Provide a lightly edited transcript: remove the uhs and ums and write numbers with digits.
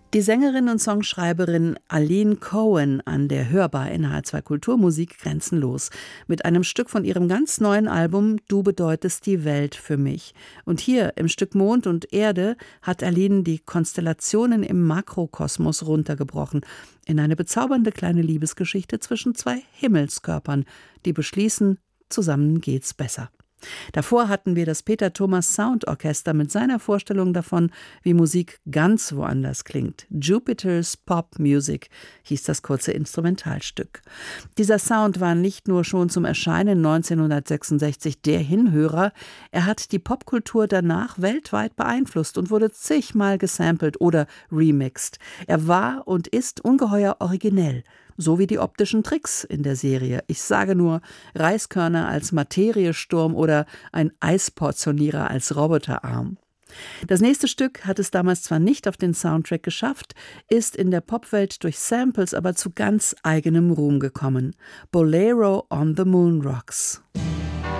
Die Sängerin und Songschreiberin Aline Cohen an der Hörbar in H2 Kulturmusik grenzenlos mit einem Stück von ihrem ganz neuen Album Du bedeutest die Welt für mich. Und hier im Stück Mond und Erde hat Aline die Konstellationen im Makrokosmos runtergebrochen in eine bezaubernde kleine Liebesgeschichte zwischen zwei Himmelskörpern, die beschließen, zusammen geht's besser. Davor hatten wir das Peter Thomas Sound Orchester mit seiner Vorstellung davon, wie Musik ganz woanders klingt. Jupiter's Pop Music hieß das kurze Instrumentalstück. Dieser Sound war nicht nur schon zum Erscheinen 1966 der Hinhörer, er hat die Popkultur danach weltweit beeinflusst und wurde zigmal gesampelt oder remixed. Er war und ist ungeheuer originell. So wie die optischen Tricks in der Serie. Ich sage nur Reiskörner als Materiesturm oder ein Eisportionierer als Roboterarm. Das nächste Stück hat es damals zwar nicht auf den Soundtrack geschafft, ist in der Popwelt durch Samples aber zu ganz eigenem Ruhm gekommen. Bolero on the Moon Rocks.